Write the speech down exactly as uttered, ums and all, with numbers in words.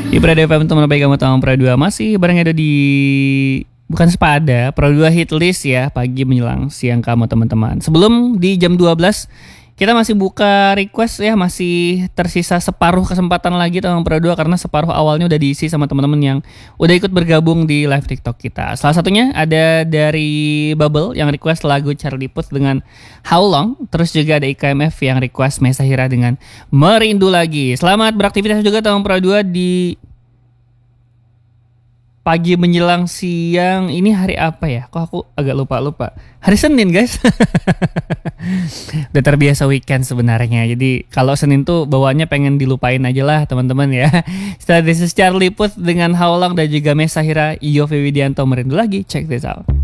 Di Prada F M teman baik kamu tahu Pro dua masih bareng ada di bukan sepada Pro dua hit list ya pagi menjelang siang kamu teman-teman. Sebelum di jam dua belas kita masih buka request ya, masih tersisa separuh kesempatan lagi teman Pro dua karena separuh awalnya udah diisi sama teman-teman yang udah ikut bergabung di live TikTok kita. Salah satunya ada dari Bubble yang request lagu Charlie Puth dengan How Long, terus juga ada I K M F yang request Mesa Hira dengan Merindu Lagi. Selamat beraktivitas juga teman Pro dua di pagi menjelang siang. Ini hari apa ya? Kok aku agak lupa-lupa. Hari Senin guys. Udah terbiasa weekend sebenarnya. Jadi kalau Senin tuh bawaannya pengen dilupain aja lah teman-teman ya. Setelah this is Charlie Puth dengan How Long dan juga Mesa Hira, Yovie Widianto Merindu Lagi. Check this out.